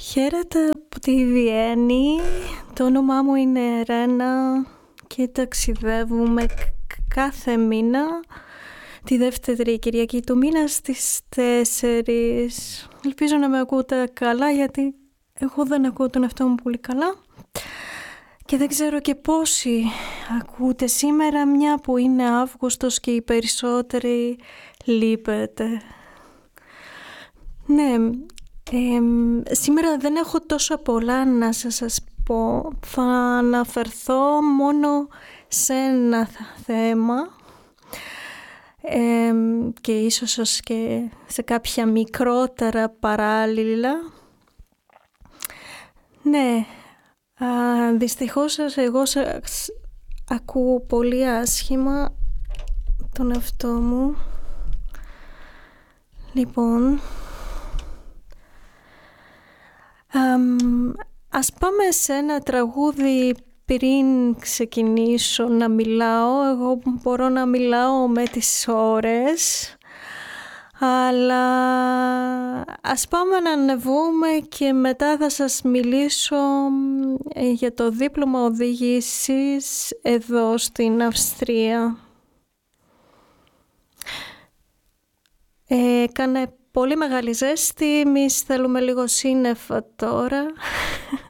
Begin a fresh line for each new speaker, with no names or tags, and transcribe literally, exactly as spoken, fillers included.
Χαίρετε από τη Βιέννη. Το όνομά μου είναι Ρένα και ταξιδεύουμε κάθε μήνα τη δεύτερη Κυριακή του μήνα στις τέσσερις. Ελπίζω να με ακούτε καλά, γιατί εγώ δεν ακούω τον εαυτό μου πολύ καλά και δεν ξέρω και πόσοι ακούτε σήμερα, μια που είναι Αύγουστος και οι περισσότεροι λείπετε. Ναι, ε, σήμερα δεν έχω τόσο πολλά να σας πω. Θα αναφερθώ μόνο σε ένα θέμα ε, και ίσως και σε κάποια μικρότερα παράλληλα. Ναι, α, δυστυχώς εγώ σας ακούω πολύ άσχημα τον εαυτό μου. Λοιπόν, αμ, ας πάμε σε ένα τραγούδι πριν ξεκινήσω να μιλάω. Εγώ μπορώ να μιλάω με τις ώρες, αλλά ας πάμε να ανεβούμε και μετά θα σας μιλήσω για το δίπλωμα οδήγησης εδώ στην Αυστρία. Ε, κάνε πολύ μεγάλη ζέστη, εμείς θέλουμε λίγο σύννεφα τώρα.